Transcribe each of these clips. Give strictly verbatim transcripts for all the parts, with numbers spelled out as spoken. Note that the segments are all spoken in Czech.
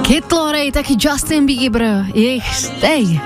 Kid Laroi, taky Justin Bieber, jejich Stay.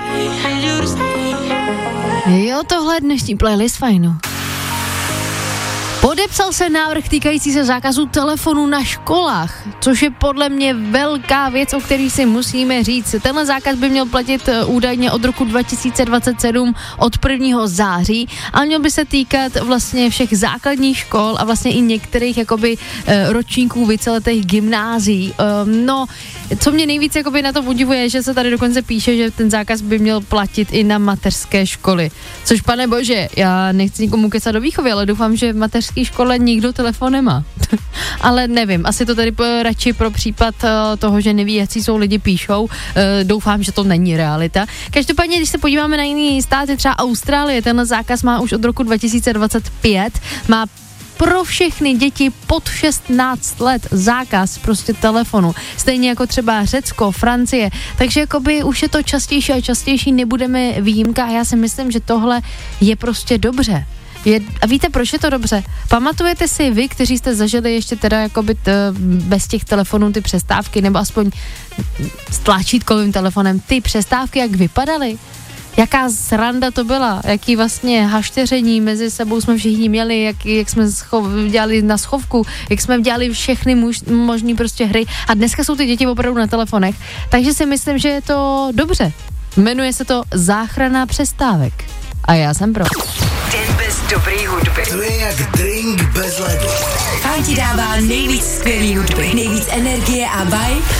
Jo, tohle je dnešní playlist fajnu. Podepsal se návrh týkající se zákazu telefonu na školách, což je podle mě velká věc, o který si musíme říct. Tenhle zákaz by měl platit údajně od roku dva tisíce dvacet sedm od prvního září a měl by se týkat vlastně všech základních škol a vlastně i některých jakoby ročníků víceletých gymnázií. No, co mě nejvíc jakoby na to udivuje, že se tady dokonce píše, že ten zákaz by měl platit i na mateřské školy. Což, pane bože, já nechci nikomu kecat do výchovy, ale doufám, že v mateřské škole nikdo telefon nemá. Ale nevím, asi to tady radši pro případ toho, že neví, jaký jsou lidi, píšou. Doufám, že to není realita. Každopádně, když se podíváme na jiný státy, třeba Austrálie, tenhle zákaz má už od roku dva tisíce dvacet pět, má pro všechny děti pod šestnáct let zákaz prostě telefonu. Stejně jako třeba Řecko, Francie. Takže jakoby už je to častější a častější, nebudeme výjimka a já si myslím, že tohle je prostě dobře. Je, a víte, proč je to dobře? Pamatujete si vy, kteří jste zažili ještě teda jakoby t, bez těch telefonů ty přestávky, nebo aspoň s tlačítkovým telefonem, ty přestávky, jak vypadaly? Jaká sranda to byla, jaký vlastně hašteření mezi sebou jsme všichni měli, jak, jak jsme schov, dělali na schovku, jak jsme dělali všechny muž, možný prostě hry a dneska jsou ty děti opravdu na telefonech, takže si myslím, že je to dobře. Jmenuje se to záchrana přestávek a já jsem pro. Den bez dobrý hudby. To je jak drink bez ledu. Fajn ti dává nejvíc skvělý hudby, nejvíc energie a vibe.